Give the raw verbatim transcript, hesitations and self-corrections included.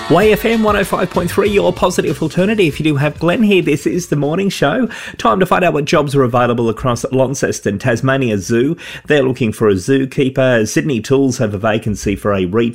Y F M one oh five point three, your positive alternative. You do have Glenn here. This is the morning show. Time to find out what jobs are available across Launceston, Tasmania Zoo. They're looking for a zookeeper. Sydney Tools have a vacancy for a retail